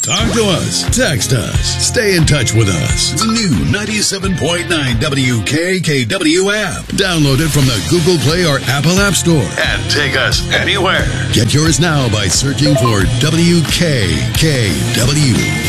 Talk to us. Text us. Stay in touch with us. The new 97.9 WKKW app. Download it from the Google Play or Apple App Store. And take us anywhere. Get yours now by searching for WKKW.